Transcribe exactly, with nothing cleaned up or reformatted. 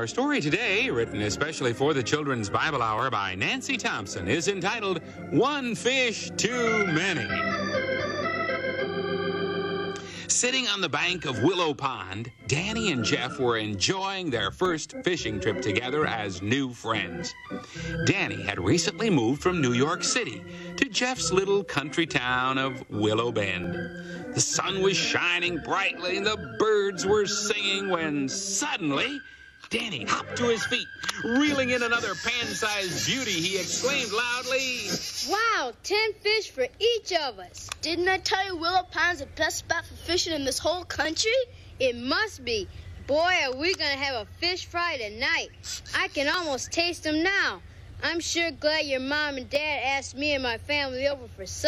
Our story today, written especially for the Children's Bible Hour by Nancy Thompson, is entitled One Fish Too Many. Sitting on the bank of Willow Pond, Danny and Jeff were enjoying their first fishing trip together as new friends. Danny had recently moved from New York City to Jeff's little country town of Willow Bend. The sun was shining brightly and the birds were singing when suddenly Danny hopped to his feet. Reeling in another pan-sized beauty, he exclaimed loudly, "Wow, ten fish for each of us. Didn't I tell you Willow Pond's the best spot for fishing in this whole country? It must be. Boy, are we going to have a fish fry tonight. I can almost taste them now. I'm sure glad your mom and dad asked me and my family over for supper."